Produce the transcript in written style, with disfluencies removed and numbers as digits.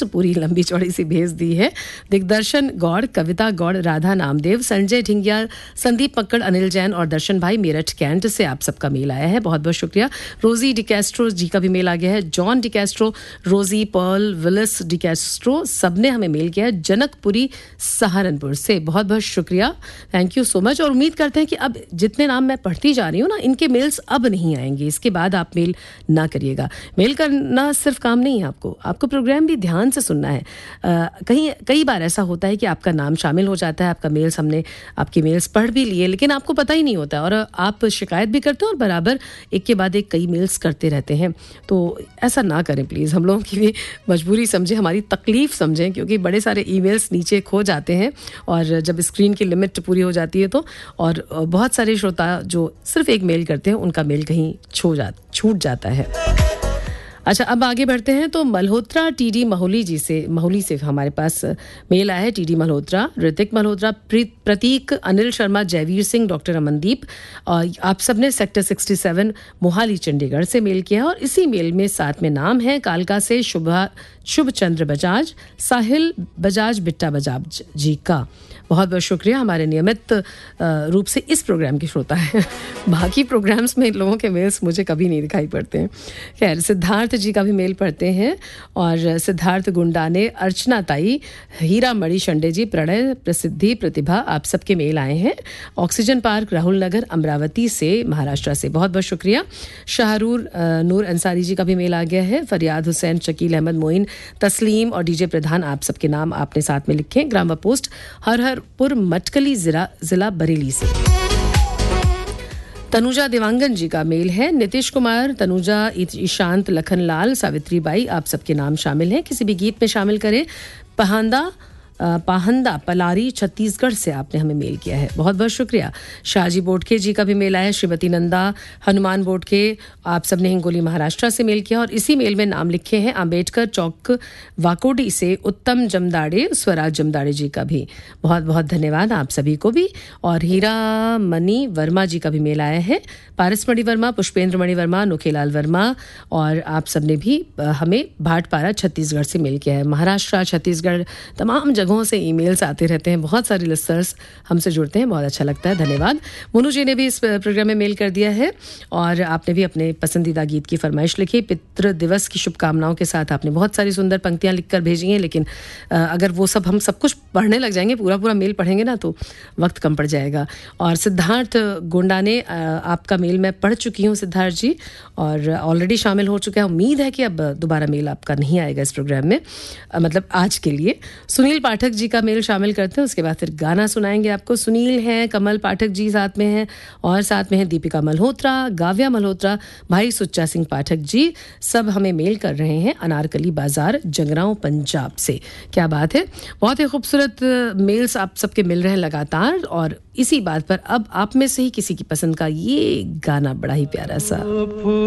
List पूरी लंबी चौड़ी सी भेज दी है। दिग्दर्शन गौड़, कविता गौड़, राधा नामदेव, संजय ढिंगिया, संदीप पक्कड़, अनिल जैन और दर्शन भाई मेरठ कैंट से आप सबका मेल आया है, बहुत बहुत शुक्रिया। रोजी डिकैस्ट्रो जी का भी मेल आ गया है। जॉन डिकैस्ट्रो, रोजी, पर्ल, विलिस डिकैस्ट्रो सबने हमें मेल किया है जनकपुरी सहारनपुर से, बहुत बहुत शुक्रिया, थैंक यू सो मच। और उम्मीद करते हैं कि अब जितने नाम मैं पढ़ती जा रही हूँ ना, इनके मेल्स अब नहीं आएंगे, इसके बाद आप मेल ना करिएगा। मेल करना सिर्फ काम नहीं है, आपको प्रोग्राम भी ध्यान से सुनना है। कई बार ऐसा होता है कि आपका नाम शामिल हो जाता है, आपका मेल्स हमने आपकी मेल्स पढ़ भी लिए लेकिन आपको पता ही नहीं होता और आप शिकायत भी करते हो और बराबर एक के बाद एक कई मेल्स करते रहते हैं। तो ऐसा ना करें प्लीज़, हम लोगों की भी मजबूरी समझें, हमारी तकलीफ़ समझें, क्योंकि बड़े सारे ईमेल्स नीचे खो जाते हैं और जब स्क्रीन की लिमिट पूरी हो जाती है तो, और बहुत सारे श्रोता जो सिर्फ एक मेल करते हैं उनका मेल कहीं छूट जाता है। अच्छा, अब आगे बढ़ते हैं तो मल्होत्रा टीडी महोली से हमारे पास मेल आया है। टीडी मल्होत्रा, ऋतिक मल्होत्रा, प्रतीक, अनिल शर्मा, जयवीर सिंह, डॉक्टर अमनदीप, और आप सबने सेक्टर 67 मोहाली चंडीगढ़ से मेल किया है। और इसी मेल में साथ में नाम है कालका से शुभ चंद्र बजाज, साहिल बजाज, बिट्टा बजाज जी का, बहुत बहुत शुक्रिया। हमारे नियमित रूप से इस प्रोग्राम के श्रोता हैं। बाकी प्रोग्राम्स में लोगों के मेल्स मुझे कभी नहीं दिखाई पड़ते हैं। खैर, सिद्धार्थ जी का भी मेल पढ़ते हैं और सिद्धार्थ गुंडाने, अर्चना ताई, हीरा मणि शंडे जी, प्रणय, प्रसिद्धि, प्रतिभा, आप सबके मेल आए हैं। ऑक्सीजन पार्क, राहुल नगर, अमरावती से, महाराष्ट्र से, बहुत बहुत शुक्रिया। शाहरूर नूर अंसारी जी का भी मेल आ गया है। फरियाद हुसैन, शकील अहमद, मोइन, तस्लीम और डीजे प्रधान, आप सबके नाम आपने साथ में लिखे। ग्राम पोस्ट हरहरपुर मटकली जिला बरेली से। तनुजा देवांगन जी का मेल है। नीतीश कुमार, तनुजा, ईशांत, लखनलाल, सावित्री बाई, आप सबके नाम शामिल हैं, किसी भी गीत में शामिल करें। पाहंदा पलारी छत्तीसगढ़ से आपने हमें मेल किया है, बहुत बहुत शुक्रिया। शाहजी बोडके जी का भी मेल आया। श्रीमती नंदा, हनुमान बोडके, आप सबने हिंगोली महाराष्ट्र से मेल किया और इसी मेल में नाम लिखे हैं अंबेडकर चौक वाकोडी से उत्तम जमदाड़े, स्वराज जमदाड़े जी का भी बहुत बहुत धन्यवाद आप सभी को भी। और हीरा मणि वर्मा जी का भी मेल आया है। पारस मणि वर्मा, पुष्पेंद्र मणि वर्मा, नोखेलाल वर्मा, और आप सबने भी हमें भाटपारा छत्तीसगढ़ से मेल किया है। महाराष्ट्र, छत्तीसगढ़, तमाम जगहों से ईमेल्स आते रहते हैं, बहुत सारे लिस्टर्स हमसे जुड़ते हैं, बहुत अच्छा लगता है, धन्यवाद। मुनु जी ने भी इस प्रोग्राम में मेल कर दिया है और आपने भी अपने पसंदीदा गीत की फरमाइश लिखी। पितृ दिवस की शुभकामनाओं के साथ आपने बहुत सारी सुंदर पंक्तियां लिखकर भेजी हैं, लेकिन अगर वो सब हम सब कुछ पढ़ने लग जाएंगे, पूरा मेल पढ़ेंगे ना तो वक्त कम पड़ जाएगा। और सिद्धार्थ गोंडा ने, आपका मेल मैं पढ़ चुकी हूँ सिद्धार्थ जी, और ऑलरेडी शामिल हो चुका है। उम्मीद है कि अब दोबारा मेल आपका नहीं आएगा इस प्रोग्राम में, मतलब आज के लिए। सुनील पाठक जी का मेल शामिल करते हैं, उसके बाद फिर गाना सुनाएंगे आपको। सुनील हैं, कमल पाठक जी साथ में हैं, और साथ में हैं दीपिका मल्होत्रा, गाव्या मल्होत्रा, भाई सुच्चा सिंह पाठक जी, सब हमें मेल कर रहे हैं अनारकली बाजार, जंगराओं, पंजाब से। क्या बात है, बहुत ही खूबसूरत मेल्स आप सबके मिल रहे हैं लगातार। और इसी बात पर अब आप में से ही किसी की पसंद का ये गाना बड़ा ही प्यारा सा।